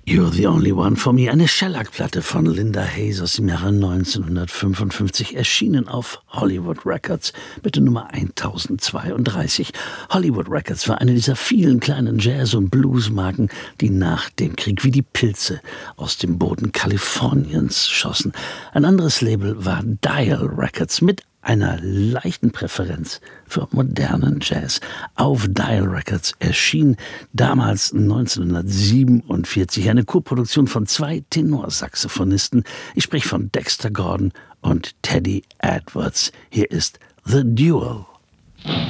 You're the Only One for Me, eine Shellac-Platte von Linda Hayes aus dem Jahre 1955, erschienen auf Hollywood Records, bitte Nummer 1032. Hollywood Records war eine dieser vielen kleinen Jazz- und Bluesmarken, die nach dem Krieg wie die Pilze aus dem Boden Kaliforniens schossen. Ein anderes Label war Dial Records mit einer leichten Präferenz für modernen Jazz. Auf Dial Records erschien damals 1947 eine Koproduktion von zwei Tenorsaxophonisten. Ich spreche von Dexter Gordon und Teddy Edwards. Hier ist The Duel.